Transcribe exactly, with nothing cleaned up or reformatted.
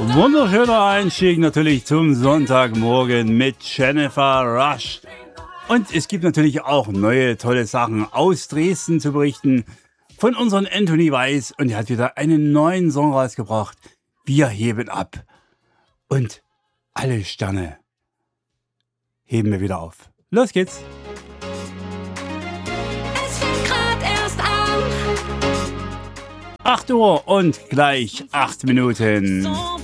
Wunderschöner Einstieg natürlich zum Sonntagmorgen mit Jennifer Rush. Und es gibt natürlich auch neue tolle Sachen aus Dresden zu berichten von unserem Anthony Weiss. Und er hat wieder einen neuen Song rausgebracht. Wir heben ab. Und alle Sterne heben wir wieder auf. Los geht's. Es fängt grad erst an. acht Uhr und gleich acht Minuten. So